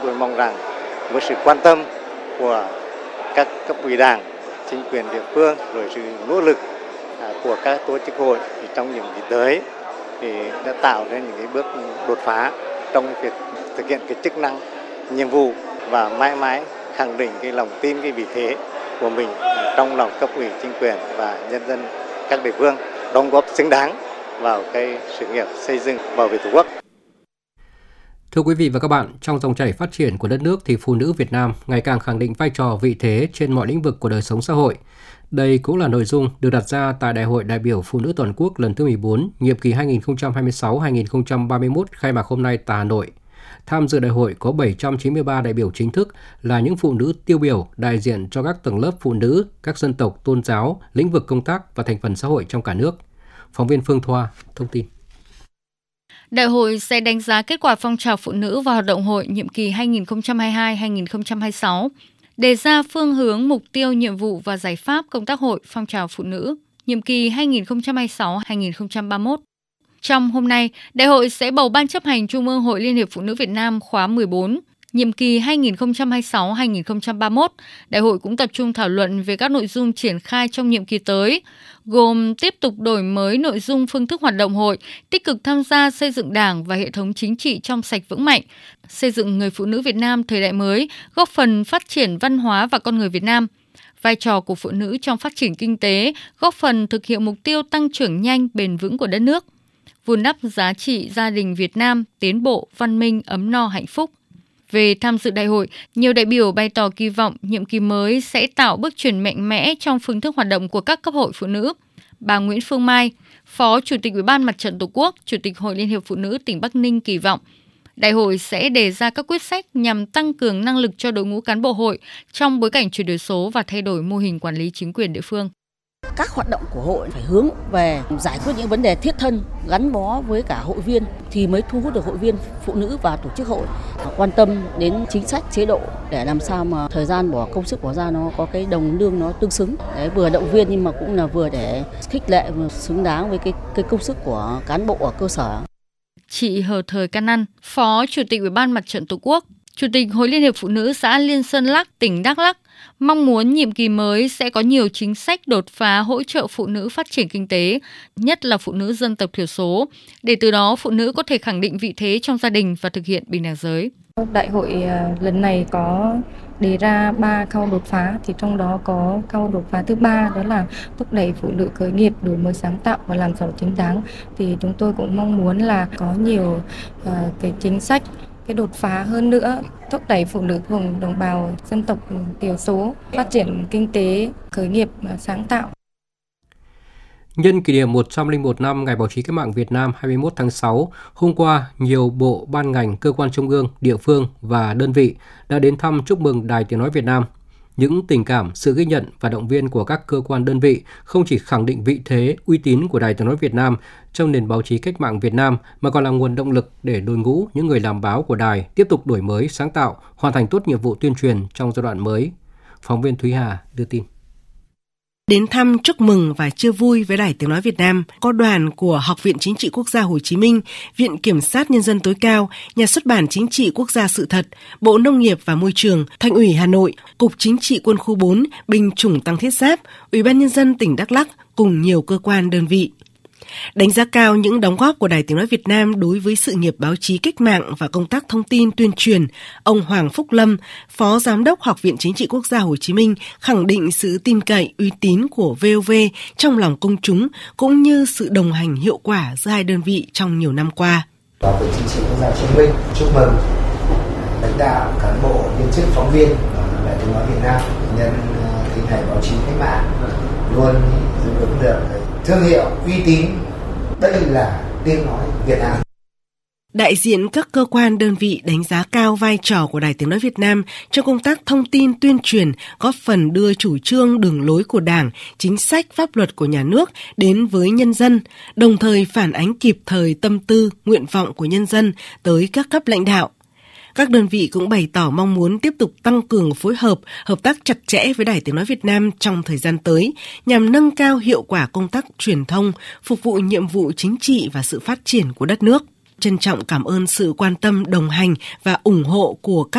tôi mong rằng với sự quan tâm của các cấp ủy Đảng, chính quyền địa phương, rồi sự nỗ lực của các tổ chức hội thì trong nhiệm kỳ tới thì đã tạo ra những cái bước đột phá trong việc thực hiện cái chức năng, nhiệm vụ và mãi mãi khẳng định cái lòng tin, cái vị thế của mình trong lòng cấp ủy, chính quyền và nhân dân các địa phương, đóng góp xứng đáng vào cái sự nghiệp xây dựng bảo vệ Tổ quốc. Thưa quý vị và các bạn, trong dòng chảy phát triển của đất nước thì phụ nữ Việt Nam ngày càng khẳng định vai trò vị thế trên mọi lĩnh vực của đời sống xã hội. Đây cũng là nội dung được đặt ra tại Đại hội đại biểu Phụ nữ toàn quốc lần thứ 14, nhiệm kỳ 2026-2031 khai mạc hôm nay tại Hà Nội. Tham dự đại hội có 793 đại biểu chính thức là những phụ nữ tiêu biểu đại diện cho các tầng lớp phụ nữ, các dân tộc, tôn giáo, lĩnh vực công tác và thành phần xã hội trong cả nước. Phóng viên Phương Thoa thông tin. Đại hội sẽ đánh giá kết quả phong trào phụ nữ và hoạt động hội nhiệm kỳ 2022-2026, đề ra phương hướng, mục tiêu, nhiệm vụ và giải pháp công tác hội phong trào phụ nữ nhiệm kỳ 2026-2031. Trong hôm nay, đại hội sẽ bầu Ban chấp hành Trung ương Hội Liên hiệp Phụ nữ Việt Nam khóa 14, nhiệm kỳ 2026-2031. Đại hội cũng tập trung thảo luận về các nội dung triển khai trong nhiệm kỳ tới, gồm tiếp tục đổi mới nội dung, phương thức hoạt động hội, tích cực tham gia xây dựng Đảng và hệ thống chính trị trong sạch vững mạnh, xây dựng người phụ nữ Việt Nam thời đại mới, góp phần phát triển văn hóa và con người Việt Nam. Vai trò của phụ nữ trong phát triển kinh tế, góp phần thực hiện mục tiêu tăng trưởng nhanh, bền vững của đất nước, vun đắp giá trị gia đình Việt Nam tiến bộ, văn minh, ấm no, hạnh phúc. Về tham dự đại hội, nhiều đại biểu bày tỏ kỳ vọng nhiệm kỳ mới sẽ tạo bước chuyển mạnh mẽ trong phương thức hoạt động của các cấp hội phụ nữ. Bà Nguyễn Phương Mai, Phó Chủ tịch Ủy ban Mặt trận Tổ quốc, Chủ tịch Hội Liên hiệp Phụ nữ tỉnh Bắc Ninh kỳ vọng đại hội sẽ đề ra các quyết sách nhằm tăng cường năng lực cho đội ngũ cán bộ hội trong bối cảnh chuyển đổi số và thay đổi mô hình quản lý chính quyền địa phương. Các hoạt động của hội phải hướng về giải quyết những vấn đề thiết thân, gắn bó với cả hội viên thì mới thu hút được hội viên phụ nữ và tổ chức hội, quan tâm đến chính sách chế độ để làm sao mà thời gian công sức bỏ ra nó có cái đồng lương nó tương xứng. Đấy, vừa động viên nhưng mà cũng là vừa để khích lệ vừa xứng đáng với cái công sức của cán bộ ở cơ sở. Chị Hờ Thời Can Ăn, Phó Chủ tịch Ủy ban Mặt trận Tổ quốc, Chủ tịch Hội Liên hiệp Phụ nữ xã Liên Sơn Lắc, tỉnh Đắk Lắk, mong muốn nhiệm kỳ mới sẽ có nhiều chính sách đột phá hỗ trợ phụ nữ phát triển kinh tế, nhất là phụ nữ dân tộc thiểu số, để từ đó phụ nữ có thể khẳng định vị thế trong gia đình và thực hiện bình đẳng giới. Đại hội lần này có đề ra 3 khâu đột phá, thì trong đó có khâu đột phá thứ 3 đó là thúc đẩy phụ nữ khởi nghiệp, đổi mới sáng tạo và làm giàu chính đáng. Thì chúng tôi cũng mong muốn là có nhiều cái chính sách, cái đột phá hơn nữa, thúc đẩy phụ nữ vùng đồng bào dân tộc thiểu số phát triển kinh tế, khởi nghiệp sáng tạo. Nhân kỷ niệm 101 năm Ngày Báo chí Cách mạng Việt Nam 21 tháng 6, hôm qua, nhiều bộ, ban ngành, cơ quan trung ương, địa phương và đơn vị đã đến thăm chúc mừng Đài Tiếng Nói Việt Nam. Những tình cảm, sự ghi nhận và động viên của các cơ quan đơn vị không chỉ khẳng định vị thế, uy tín của Đài Tiếng Nói Việt Nam trong nền báo chí cách mạng Việt Nam mà còn là nguồn động lực để đội ngũ những người làm báo của đài tiếp tục đổi mới, sáng tạo, hoàn thành tốt nhiệm vụ tuyên truyền trong giai đoạn mới. Phóng viên Thúy Hà đưa tin. Đến thăm, chúc mừng và chia vui với Đài Tiếng Nói Việt Nam có đoàn của Học viện Chính trị Quốc gia Hồ Chí Minh, Viện Kiểm sát Nhân dân tối cao, Nhà xuất bản Chính trị Quốc gia Sự thật, Bộ Nông nghiệp và Môi trường, Thành ủy Hà Nội, Cục Chính trị Quân khu 4, Binh chủng Tăng thiết giáp, Ủy ban Nhân dân tỉnh Đắk Lắk cùng nhiều cơ quan đơn vị. Đánh giá cao những đóng góp của Đài Tiếng Nói Việt Nam đối với sự nghiệp báo chí cách mạng và công tác thông tin tuyên truyền, ông Hoàng Phúc Lâm, Phó Giám đốc Học viện Chính trị Quốc gia Hồ Chí Minh khẳng định sự tin cậy, uy tín của VOV trong lòng công chúng cũng như sự đồng hành hiệu quả giữa hai đơn vị trong nhiều năm qua. Học viện Chính trị Quốc gia Hồ Chí Minh chúc mừng lãnh đạo, cán bộ, viên chức, phóng viên Đài Tiếng Nói Việt Nam nhân cái ngày báo chí cách mạng luôn giữ vững được thương hiệu uy tín. Đây là Tiếng Nói Việt Nam. Đại diện các cơ quan đơn vị đánh giá cao vai trò của Đài Tiếng Nói Việt Nam trong công tác thông tin tuyên truyền, góp phần đưa chủ trương đường lối của Đảng, chính sách pháp luật của nhà nước đến với nhân dân, đồng thời phản ánh kịp thời tâm tư, nguyện vọng của nhân dân tới các cấp lãnh đạo. Các đơn vị cũng bày tỏ mong muốn tiếp tục tăng cường phối hợp, hợp tác chặt chẽ với Đài Tiếng Nói Việt Nam trong thời gian tới, nhằm nâng cao hiệu quả công tác truyền thông, phục vụ nhiệm vụ chính trị và sự phát triển của đất nước. Trân trọng cảm ơn sự quan tâm, đồng hành và ủng hộ của các